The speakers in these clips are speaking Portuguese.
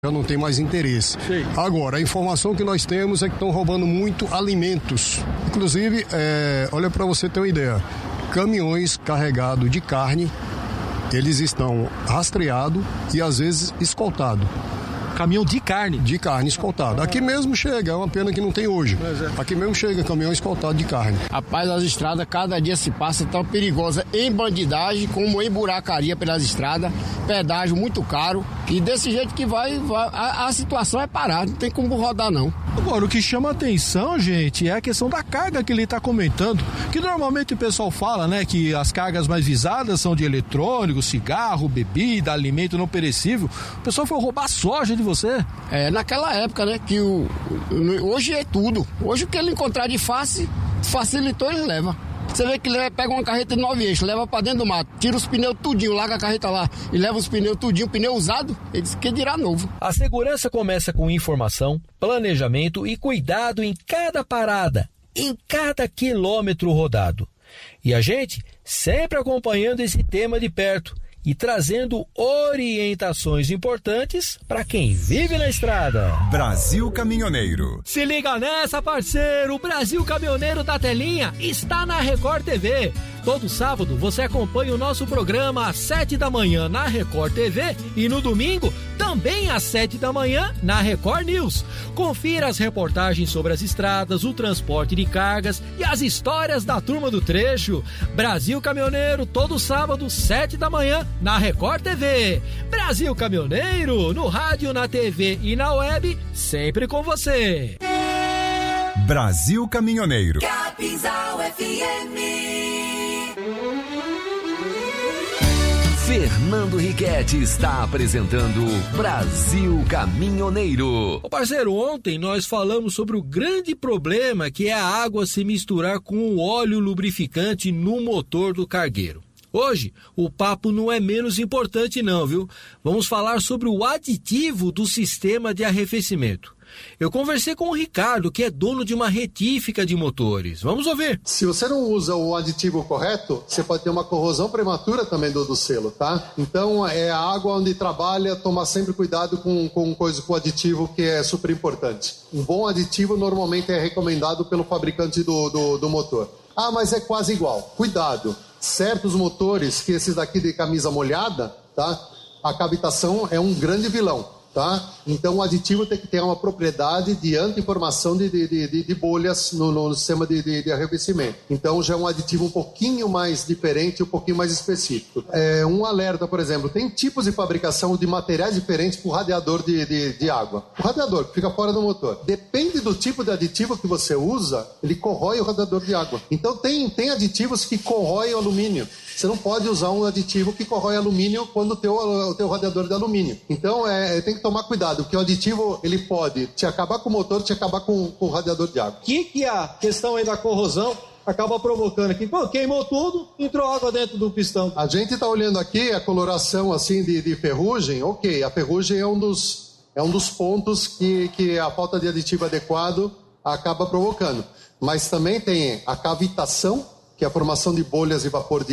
Já não tem mais interesse. Sim. Agora, a informação que nós temos é que estão roubando muito alimentos. Inclusive, olha para você ter uma ideia, caminhões carregados de carne, eles estão rastreados e às vezes escoltados. Caminhão de carne? De carne escoltado. Aqui mesmo chega, é uma pena que não tem hoje. Aqui mesmo chega caminhão escoltado de carne. Rapaz, as estradas cada dia se passa tão perigosa em bandidagem como em buracaria pelas estradas, pedágio muito caro e desse jeito que vai a situação é parar, não tem como rodar não. Agora, o que chama a atenção, gente, é a questão da carga que ele está comentando, que normalmente o pessoal fala, né, que as cargas mais visadas são de eletrônicos, cigarro, bebida, alimento não perecível. O pessoal foi roubar soja de você. Naquela época, né, que hoje é tudo. Hoje o que ele encontrar de facilitou, ele leva. Você vê que ele pega uma carreta de 9 eixos, leva pra dentro do mato, tira os pneus tudinho, larga a carreta lá e leva os pneus tudinho, pneu usado, ele diz que dirá novo. A segurança começa com informação, planejamento e cuidado em cada parada, em cada quilômetro rodado. E a gente sempre acompanhando esse tema de perto e trazendo orientações importantes para quem vive na estrada. Brasil Caminhoneiro. Se liga nessa, parceiro! O Brasil Caminhoneiro da Telinha está na Record TV. Todo sábado você acompanha o nosso programa às 7 da manhã na Record TV e no domingo também às 7 da manhã na Record News. Confira as reportagens sobre as estradas, o transporte de cargas e as histórias da turma do trecho. Brasil Caminhoneiro, todo sábado, 7 da manhã na Record TV. Brasil Caminhoneiro, no rádio, na TV e na web, sempre com você. Brasil Caminhoneiro. Capinzal FM. Fernando Riquetti está apresentando Brasil Caminhoneiro. Ô parceiro, ontem nós falamos sobre o grande problema que é a água se misturar com o óleo lubrificante no motor do cargueiro. Hoje, o papo não é menos importante não, viu? Vamos falar sobre o aditivo do sistema de arrefecimento. Eu conversei com o Ricardo, que é dono de uma retífica de motores. Vamos ouvir. Se você não usa o aditivo correto, você pode ter uma corrosão prematura também do selo, tá? Então, é a água onde trabalha, tomar sempre cuidado com o aditivo, que é super importante. Um bom aditivo normalmente é recomendado pelo fabricante do motor. Ah, mas é quase igual. Cuidado. Certos motores, que esses daqui de camisa molhada, tá? A cavitação é um grande vilão. Tá? Então o aditivo tem que ter uma propriedade de anti-formação de bolhas no sistema de arrefecimento. Então já é um aditivo um pouquinho mais diferente, um pouquinho mais específico. Um alerta, por exemplo, tem tipos de fabricação de materiais diferentes para o radiador de água. O radiador que fica fora do motor. Depende do tipo de aditivo que você usa, ele corrói o radiador de água. Então tem aditivos que corroem o alumínio. Você não pode usar um aditivo que corrói alumínio quando o teu radiador é de alumínio. Então tem que tomar cuidado, porque o aditivo ele pode te acabar com o motor, te acabar com o radiador de água. Que a questão aí da corrosão acaba provocando aqui? Pô, queimou tudo, entrou água dentro do pistão. A gente está olhando aqui a coloração assim de ferrugem. Ok, a ferrugem é um dos pontos que a falta de aditivo adequado acaba provocando. Mas também tem a cavitação, que é a formação de bolhas de vapor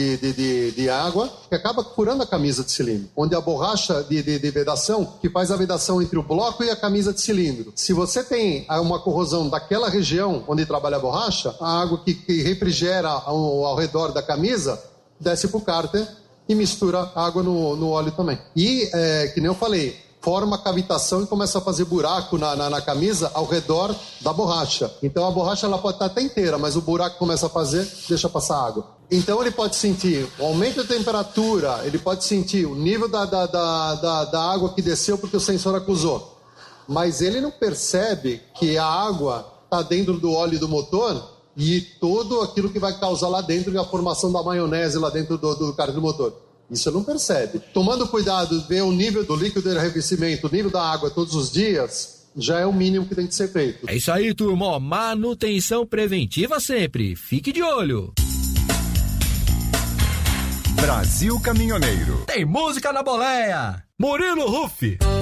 de água, que acaba furando a camisa de cilindro, onde a borracha de vedação, que faz a vedação entre o bloco e a camisa de cilindro. Se você tem uma corrosão daquela região onde trabalha a borracha, a água que refrigera ao redor da camisa, desce para o cárter e mistura água no óleo também. E, que nem eu falei, forma cavitação e começa a fazer buraco na camisa ao redor da borracha. Então a borracha ela pode estar até inteira, mas o buraco começa a fazer, deixa passar água. Então ele pode sentir o aumento da temperatura, ele pode sentir o nível da água que desceu porque o sensor acusou. Mas ele não percebe que a água está dentro do óleo do motor e tudo aquilo que vai causar lá dentro, a formação da maionese lá dentro do carro do motor. Isso não percebe. Tomando cuidado, ver o nível do líquido de arrefecimento, o nível da água todos os dias, já é o mínimo que tem que ser feito. É isso aí, turma. Manutenção preventiva sempre. Fique de olho. Brasil Caminhoneiro. Tem música na boleia. Murilo Ruff.